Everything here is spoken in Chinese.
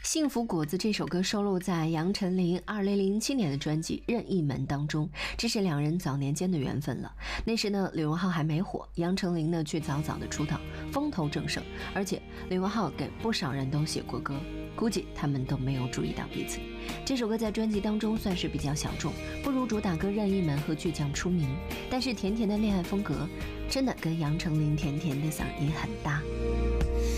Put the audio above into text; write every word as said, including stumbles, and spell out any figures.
幸福果子这首歌收录在杨丞琳二零零七年的专辑《任意门》当中，这是两人早年间的缘分了。那时呢，李荣浩还没火，杨丞琳呢却早早的出道，风头正盛，而且李荣浩给不少人都写过歌，估计他们都没有注意到彼此。这首歌在专辑当中算是比较小众，不如主打歌《任意门》和《倔强》出名，但是甜甜的恋爱风格真的跟杨丞琳甜甜的嗓音很搭。